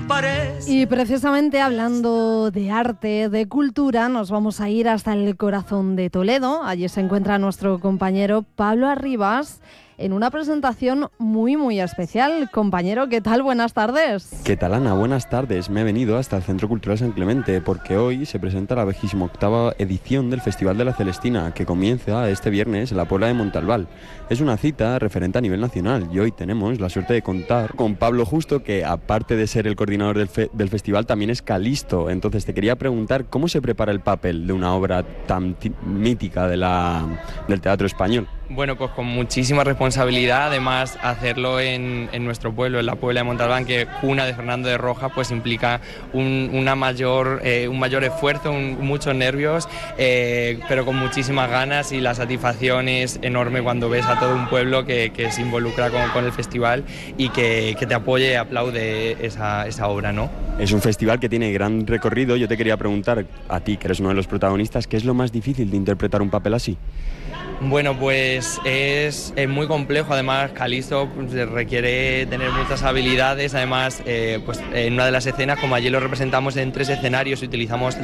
parece. Y precisamente hablando de arte, de cultura, nos vamos a ir hasta el corazón de Toledo. Allí se encuentra nuestro compañero Pablo Arribas en una presentación muy especial. Compañero, ¿qué tal? Buenas tardes. ¿Qué tal, Ana? Buenas tardes. Me he venido hasta el Centro Cultural San Clemente porque hoy se presenta la 28ª edición del Festival de la Celestina, que comienza este viernes en la Puebla de Montalbán. Es una cita referente a nivel nacional y hoy tenemos la suerte de contar con Pablo Justo, que aparte de ser el coordinador del festival también es calisto. Entonces te quería preguntar cómo se prepara el papel de una obra tan mítica del teatro español. Bueno, pues con muchísima responsabilidad, además hacerlo en nuestro pueblo, en la Puebla de Montalbán, que cuna de Fernando de Rojas, pues implica un mayor esfuerzo, muchos nervios, pero con muchísimas ganas, y la satisfacción es enorme cuando ves a todo un pueblo que se involucra con el festival y que te apoye y aplaude esa obra, ¿no? Es un festival que tiene gran recorrido. Yo te quería preguntar, a ti que eres uno de los protagonistas, ¿qué es lo más difícil de interpretar un papel así? Bueno, pues es muy complejo. Además, Calisto requiere tener muchas habilidades. Además, pues en una de las escenas, como allí lo representamos en 3 escenarios, utilizamos